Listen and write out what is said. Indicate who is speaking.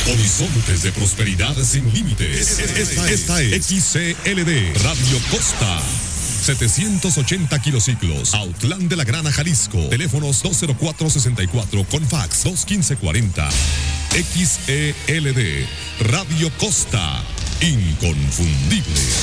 Speaker 1: Horizontes de prosperidad sin límites. Esta es XCLD Radio Costa. 780 kilociclos, Autlán de la Grana, Jalisco. Teléfonos 204-64 con fax 215-40. XELD Radio Costa, inconfundible.